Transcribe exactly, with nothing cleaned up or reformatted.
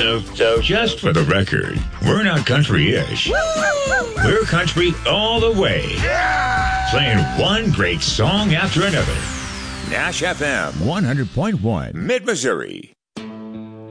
So, so just for the record, we're not country-ish. We're country all the way. Playing one great song after another. Nash F M one hundred point one, Mid-Missouri.